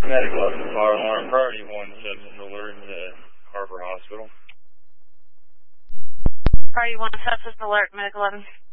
Medical 11, fire alarm, priority 1, substance alert in the Harbor Hospital. Priority 1, substance alert, Medical 11.